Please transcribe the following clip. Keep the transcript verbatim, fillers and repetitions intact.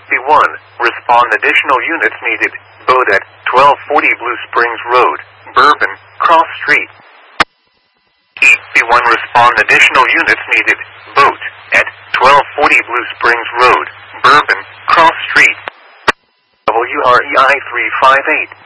B one, respond additional units needed. Boat at twelve forty Blue Springs Road, Bourbon, Cross Street. E B one, respond additional units needed. Boat at twelve forty Blue Springs Road, Bourbon, Cross Street. W R E I three five eight.